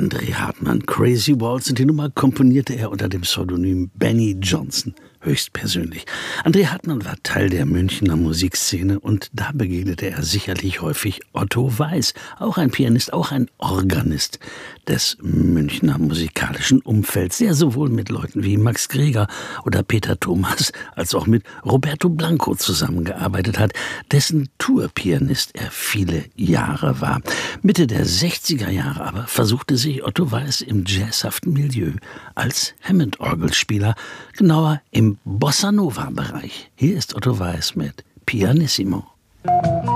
André Hartmann. Crazy Waltz, und die Nummer komponierte er unter dem Pseudonym Benny Johnson, höchstpersönlich. André Hartmann war Teil der Münchner Musikszene und da begegnete er sicherlich häufig Otto Weiß, auch ein Pianist, auch ein Organist des Münchner musikalischen Umfelds, der sowohl mit Leuten wie Max Greger oder Peter Thomas als auch mit Roberto Blanco zusammengearbeitet hat, dessen Tourpianist er viele Jahre war. Mitte der 60er Jahre aber versuchte sich Otto Weiß im jazzhaften Milieu als Hammond-Orgelspieler, genauer im Bossa-Nova-Bereich. Hier ist Otto Weiß mit Pianissimo.